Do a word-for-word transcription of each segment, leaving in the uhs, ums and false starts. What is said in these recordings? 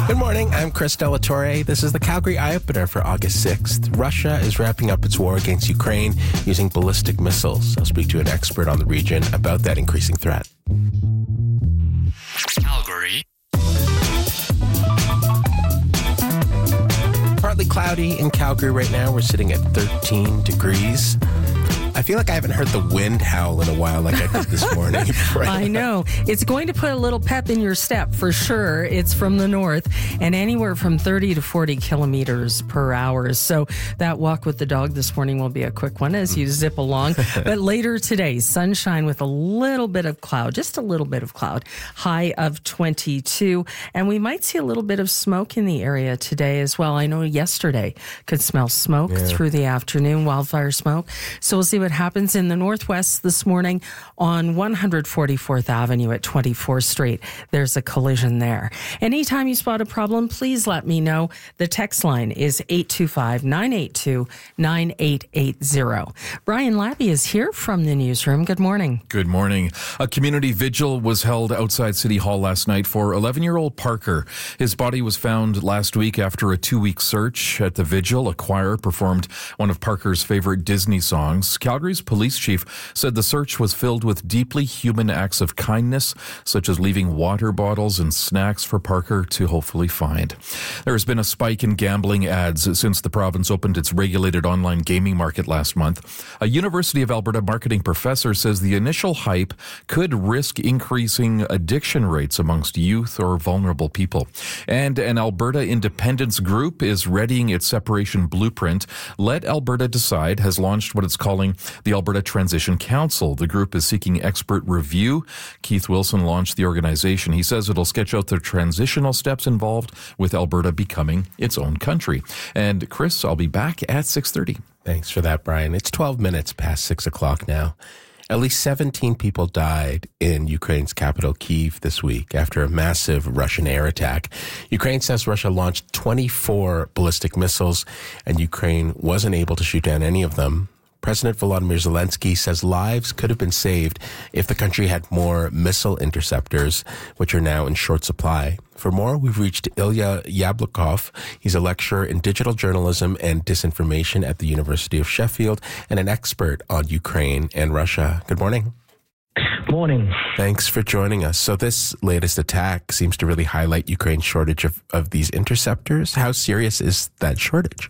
Good morning, I'm Chris Delatorre. This is the Calgary Eye Opener for August sixth. Russia is wrapping up its war against Ukraine using ballistic missiles. I'll speak to an expert on the region about that increasing threat. Calgary. Partly cloudy in Calgary right now. We're sitting at thirteen degrees. I feel like I haven't heard the wind howl in a while like I did this morning. I know. It's going to put a little pep in your step for sure. It's from the north and anywhere from thirty to forty kilometers per hour. So that walk with the dog this morning will be a quick one as you zip along. But later today, sunshine with a little bit of cloud, just a little bit of cloud, high of twenty-two. And we might see a little bit of smoke in the area today as well. I know yesterday could smell smoke yeah. through the afternoon, wildfire smoke. So we'll see what happens in the northwest this morning on one forty-fourth Avenue at twenty-fourth Street. There's a collision there. Anytime you spot a problem, please let me know. The text line is eight two five, nine eight two, nine eight eight zero. Brian Labby is here from the newsroom. Good morning. Good morning. A community vigil was held outside City Hall last night for eleven-year-old Parker. His body was found last week after a two-week search. At the vigil, a choir performed one of Parker's favorite Disney songs. Calgary's police chief said the search was filled with deeply human acts of kindness, such as leaving water bottles and snacks for Parker to hopefully find. There has been a spike in gambling ads since the province opened its regulated online gaming market last month. A University of Alberta marketing professor says the initial hype could risk increasing addiction rates amongst youth or vulnerable people. And an Alberta independence group is readying its separation blueprint. Let Alberta Decide has launched what it's calling the Alberta Transition Council. The group is seeking expert review. Keith Wilson launched the organization. He says it'll sketch out the transitional steps involved with Alberta becoming its own country. And Chris, I'll be back at six thirty. Thanks for that, Brian. It's twelve minutes past six o'clock now. At least seventeen people died in Ukraine's capital, Kyiv, this week after a massive Russian air attack. Ukraine says Russia launched twenty-four ballistic missiles, and Ukraine wasn't able to shoot down any of them. President Volodymyr Zelensky says lives could have been saved if the country had more missile interceptors, which are now in short supply. For more, we've reached Ilya Yablokov. He's a lecturer in digital journalism and disinformation at the University of Sheffield and an expert on Ukraine and Russia. Good morning. Morning. Thanks for joining us. So this latest attack seems to really highlight Ukraine's shortage of, of these interceptors. How serious is that shortage?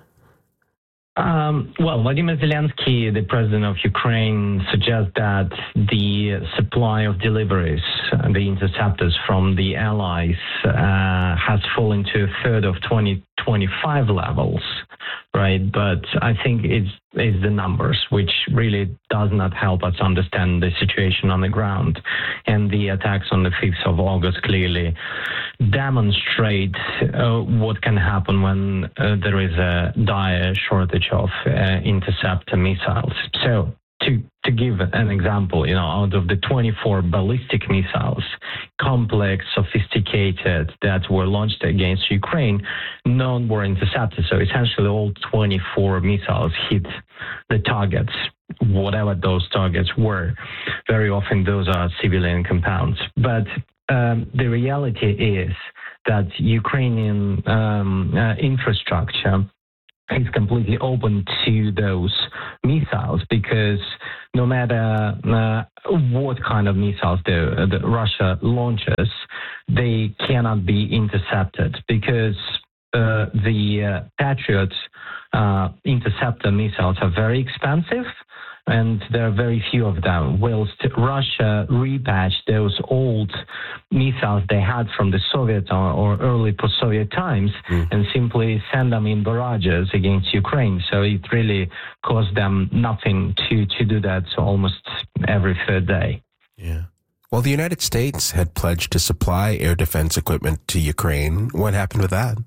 Um, well, Vladimir Zelensky, the president of Ukraine, suggests that the supply of deliveries, uh, the interceptors from the allies, uh, has fallen to a third of twenty twenty-five levels, right? But I think it's, it's the numbers, which really does not help us understand the situation on the ground. And the attacks on the fifth of August clearly demonstrate uh, what can happen when uh, there is a dire shortage of uh, interceptor missiles. So to to give an example, you know, out of the twenty-four ballistic missiles, complex, sophisticated, that were launched against Ukraine, none were intercepted. So essentially all twenty-four missiles hit the targets, whatever those targets were. Very often those are civilian compounds. But um, the reality is that Ukrainian um, uh, infrastructure is completely open to those missiles, because no matter uh, what kind of missiles the, the Russia launches, they cannot be intercepted, because uh, the uh, Patriot uh, interceptor missiles are very expensive, and there are very few of them, whilst Russia repatched those old missiles they had from the Soviet or, or early post-Soviet times mm. and simply send them in barrages against Ukraine. So it really cost them nothing to, to do that almost every third day. Yeah. Well, the United States had pledged to supply air defense equipment to Ukraine. What happened with that?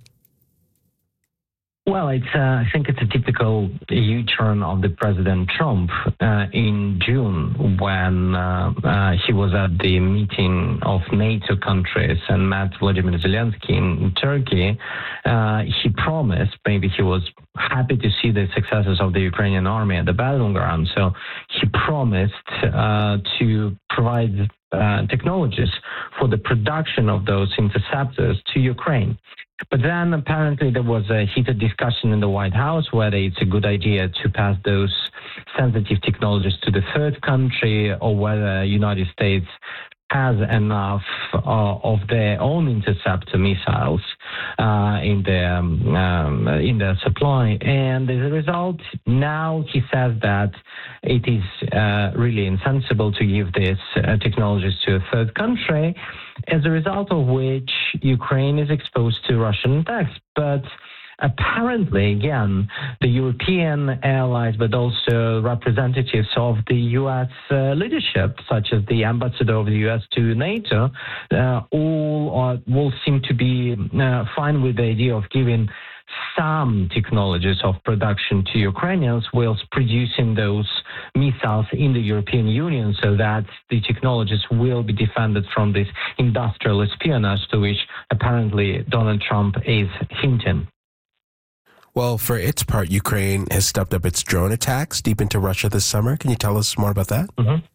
Well, it's, uh, I think it's a typical U-turn of the President Trump uh, in June when uh, uh, he was at the meeting of NATO countries and met Vladimir Zelensky in Turkey. Uh, he promised, maybe he was happy to see the successes of the Ukrainian army at the battleground, so he promised uh, to provide uh, technologies for the production of those interceptors to Ukraine. But then apparently there was a heated discussion in the White House whether it's a good idea to pass those sensitive technologies to the third country or whether the United States has enough uh, of their own interceptor missiles uh, in their um, um, in their supply, and as a result, now he says that it is uh, really insensible to give these uh, technologies to a third country, as a result of which Ukraine is exposed to Russian attacks. But apparently, again, the European allies, but also representatives of the U S uh, leadership, such as the ambassador of the U S to NATO, uh, all are, will seem to be uh, fine with the idea of giving some technologies of production to Ukrainians whilst producing those missiles in the European Union so that the technologies will be defended from this industrial espionage to which apparently Donald Trump is hinting. Well, for its part, Ukraine has stepped up its drone attacks deep into Russia this summer. Can you tell us more about that? Mm-hmm.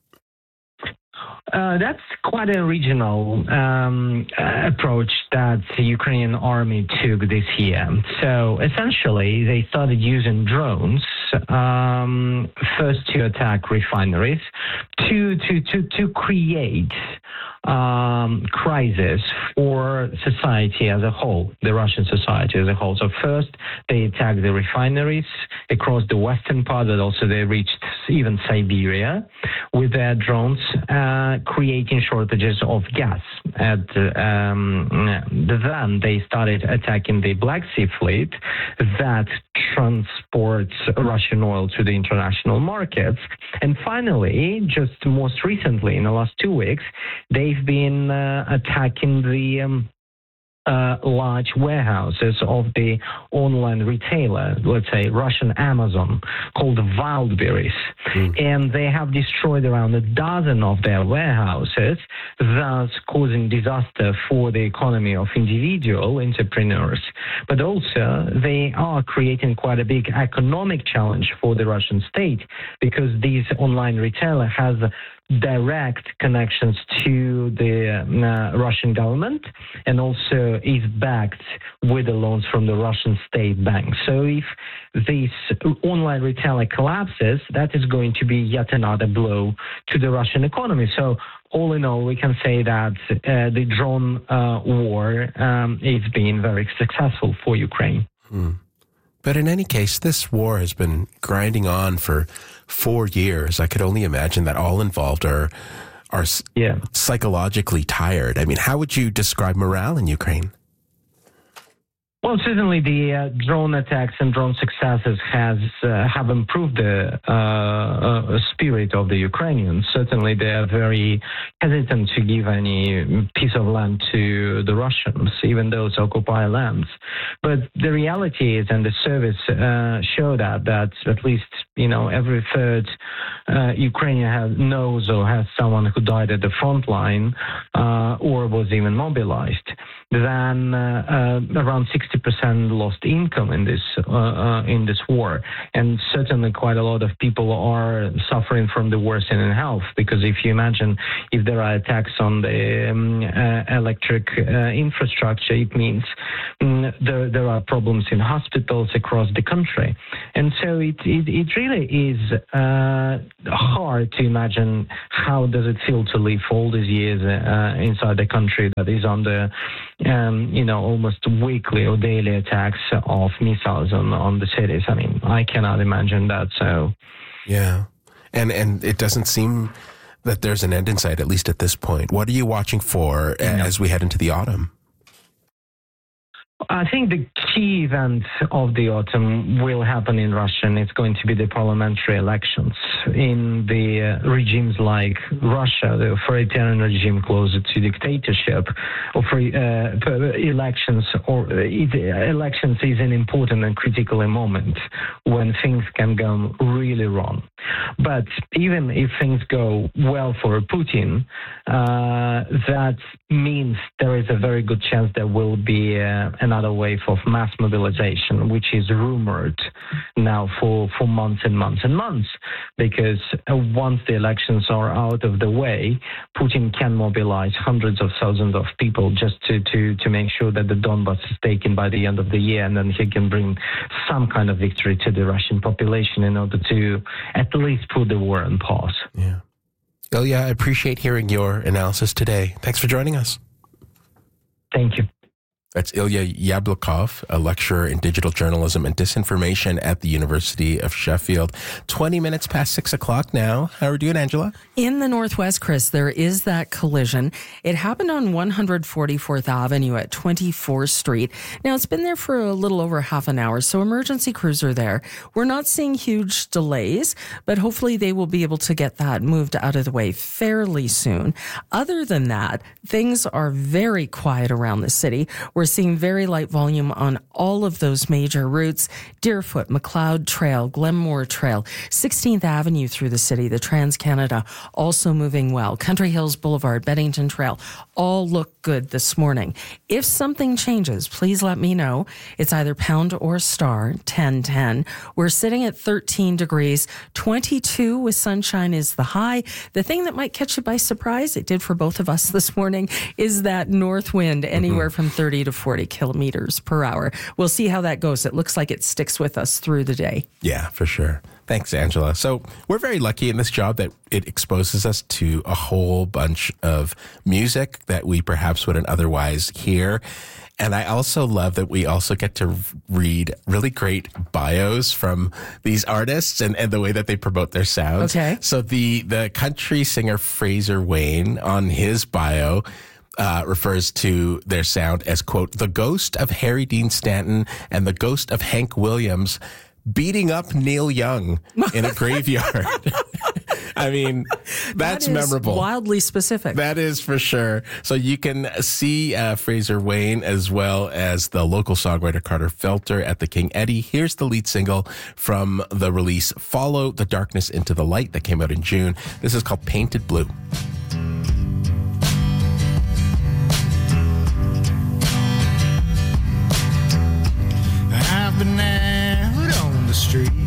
Uh, that's quite an original um, uh, approach that the Ukrainian army took this year. So essentially, they started using drones um, first to attack refineries, to to to to create um, crisis for society as a whole, the Russian society as a whole. So first, they attacked the refineries across the western part, but also they reached even Siberia with their drones, uh, creating shortages of gas. And um, then they started attacking the Black Sea fleet that transports Russian oil to the international markets. And finally, just most recently, in the last two weeks, they've been uh, attacking the um, Uh, large warehouses of the online retailer, let's say Russian Amazon, called Wildberries. Mm. And they have destroyed around a dozen of their warehouses, thus causing disaster for the economy of individual entrepreneurs. But also, they are creating quite a big economic challenge for the Russian state because this online retailer has direct connections to the uh, Russian government and also is backed with the loans from the Russian state bank. So if this online retailer collapses, that is going to be yet another blow to the Russian economy. So all in all, we can say that uh, the drone uh, war um, is being very successful for Ukraine. Hmm. But in any case, this war has been grinding on for four years. I could only imagine that all involved are are yeah. psychologically tired. I mean, how would you describe morale in Ukraine? Well, certainly the uh, drone attacks and drone successes has uh, have improved the uh, uh, spirit of the Ukrainians. Certainly, they are very hesitant to give any piece of land to the Russians, even those occupy lands. But the reality is, and the surveys uh, show that that at least you know every third uh, Ukrainian has, knows or has someone who died at the front line uh, or was even mobilized. Then uh, uh, around sixty percent lost income in this uh, uh, in this war, and certainly quite a lot of people are suffering from the worsening in health. Because if you imagine, if there are attacks on the um, uh, electric uh, infrastructure, it means um, there there are problems in hospitals across the country, and so it it, it really is uh, hard to imagine how does it feel to live all these years uh, inside a country that is under Um, you know, almost weekly or daily attacks of missiles on on the cities. I mean, I cannot imagine that. So, yeah, and and it doesn't seem that there's an end in sight, at least at this point. What are you watching for yeah. as we head into the autumn? I think the key event of the autumn will happen in Russia, and it's going to be the parliamentary elections in the uh, regimes like Russia, the authoritarian regime closer to dictatorship. Or for uh, elections, or uh, it, elections is an important and critical moment when things can go really wrong. But even if things go well for Putin, uh, that means there is a very good chance there will be uh, another another wave of mass mobilization, which is rumored now for, for months and months and months, because uh, once the elections are out of the way, Putin can mobilize hundreds of thousands of people just to, to, to make sure that the Donbass is taken by the end of the year, and then he can bring some kind of victory to the Russian population in order to at least put the war on pause. Yeah. Ilya, I appreciate hearing your analysis today. Thanks for joining us. Thank you. That's Ilya Yablokov, a lecturer in digital journalism and disinformation at the University of Sheffield. twenty minutes past six o'clock now. How are we doing, Angela? In the Northwest, Chris, there is that collision. It happened on one forty-fourth Avenue at twenty-fourth Street. Now, it's been there for a little over half an hour, so emergency crews are there. We're not seeing huge delays, but hopefully they will be able to get that moved out of the way fairly soon. Other than that, things are very quiet around the city. We're seeing very light volume on all of those major routes: Deerfoot, McLeod Trail, Glenmore Trail, sixteenth Avenue through the city, the Trans-Canada also moving well. Country Hills Boulevard, Bennington Trail, all look good this morning. If something changes, please let me know. It's either pound or star ten ten. We're sitting at thirteen degrees, twenty-two with sunshine is the high. The thing that might catch you by surprise, it did for both of us this morning, is that north wind anywhere mm-hmm. from thirty to forty kilometers per hour. We'll see how that goes. It looks like it sticks with us through the day. Yeah, for sure. Thanks, Angela. So we're very lucky in this job that it exposes us to a whole bunch of music that we perhaps wouldn't otherwise hear. And I also love that we also get to read really great bios from these artists and, and the way that they promote their sounds. Okay. So the, the country singer Fraser Wayne, on his bio, Uh, refers to their sound as, quote, the ghost of Harry Dean Stanton and the ghost of Hank Williams beating up Neil Young in a graveyard. I mean, that's that is memorable. Wildly specific. That is for sure. So you can see uh, Fraser Wayne as well as the local songwriter Carter Felter at the King Eddie. Here's the lead single from the release Follow the Darkness into the Light that came out in June. This is called Painted Blue.